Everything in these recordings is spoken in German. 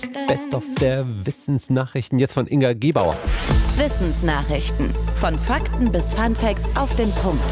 Best of der Wissensnachrichten, jetzt von Inga Gebauer. Wissensnachrichten. Von Fakten bis Funfacts auf den Punkt.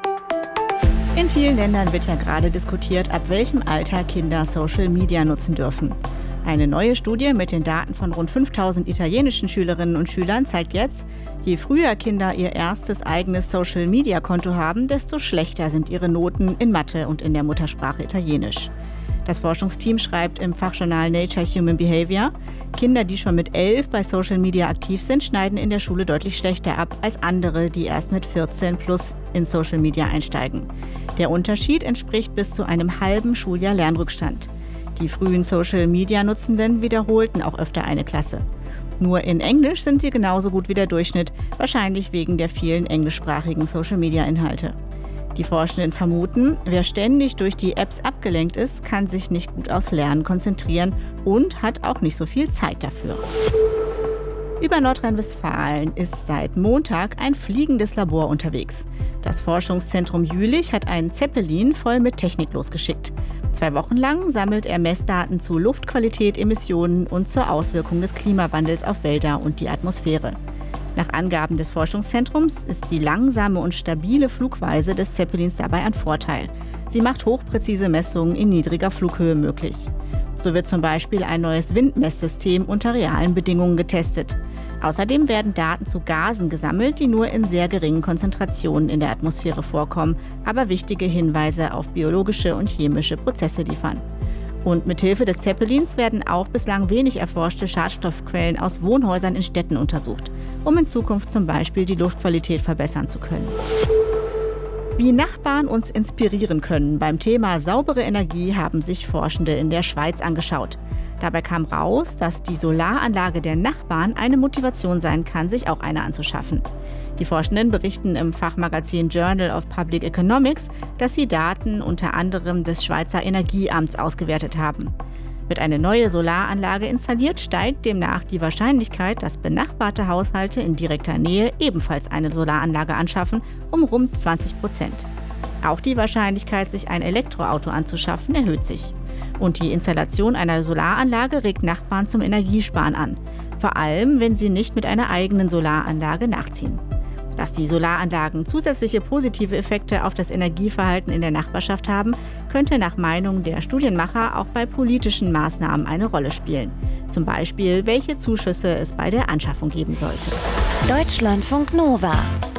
In vielen Ländern wird ja gerade diskutiert, ab welchem Alter Kinder Social Media nutzen dürfen. Eine neue Studie mit den Daten von rund 5000 italienischen Schülerinnen und Schülern zeigt jetzt, je früher Kinder ihr erstes eigenes Social-Media-Konto haben, desto schlechter sind ihre Noten in Mathe und in der Muttersprache Italienisch. Das Forschungsteam schreibt im Fachjournal Nature Human Behavior, Kinder, die schon mit 11 bei Social Media aktiv sind, schneiden in der Schule deutlich schlechter ab als andere, die erst mit 14 plus in Social Media einsteigen. Der Unterschied entspricht bis zu einem halben Schuljahr Lernrückstand. Die frühen Social-Media-Nutzenden wiederholten auch öfter eine Klasse. Nur in Englisch sind sie genauso gut wie der Durchschnitt, wahrscheinlich wegen der vielen englischsprachigen Social-Media-Inhalte. Die Forschenden vermuten, wer ständig durch die Apps abgelenkt ist, kann sich nicht gut aufs Lernen konzentrieren und hat auch nicht so viel Zeit dafür. Über Nordrhein-Westfalen ist seit Montag ein fliegendes Labor unterwegs. Das Forschungszentrum Jülich hat einen Zeppelin voll mit Technik losgeschickt. 2 Wochen lang sammelt er Messdaten zu Luftqualität, Emissionen und zur Auswirkung des Klimawandels auf Wälder und die Atmosphäre. Nach Angaben des Forschungszentrums ist die langsame und stabile Flugweise des Zeppelins dabei ein Vorteil. Sie macht hochpräzise Messungen in niedriger Flughöhe möglich. So wird zum Beispiel ein neues Windmesssystem unter realen Bedingungen getestet. Außerdem werden Daten zu Gasen gesammelt, die nur in sehr geringen Konzentrationen in der Atmosphäre vorkommen, aber wichtige Hinweise auf biologische und chemische Prozesse liefern. Und mithilfe des Zeppelins werden auch bislang wenig erforschte Schadstoffquellen aus Wohnhäusern in Städten untersucht, um in Zukunft zum Beispiel die Luftqualität verbessern zu können. Wie Nachbarn uns inspirieren können, beim Thema saubere Energie haben sich Forschende in der Schweiz angeschaut. Dabei kam raus, dass die Solaranlage der Nachbarn eine Motivation sein kann, sich auch eine anzuschaffen. Die Forschenden berichten im Fachmagazin Journal of Public Economics, dass sie Daten unter anderem des Schweizer Energieamts ausgewertet haben. Wird eine neue Solaranlage installiert, steigt demnach die Wahrscheinlichkeit, dass benachbarte Haushalte in direkter Nähe ebenfalls eine Solaranlage anschaffen, um rund 20%. Auch die Wahrscheinlichkeit, sich ein Elektroauto anzuschaffen, erhöht sich. Und die Installation einer Solaranlage regt Nachbarn zum Energiesparen an. Vor allem, wenn sie nicht mit einer eigenen Solaranlage nachziehen. Dass die Solaranlagen zusätzliche positive Effekte auf das Energieverhalten in der Nachbarschaft haben, könnte nach Meinung der Studienmacher auch bei politischen Maßnahmen eine Rolle spielen. Zum Beispiel, welche Zuschüsse es bei der Anschaffung geben sollte. Deutschlandfunk Nova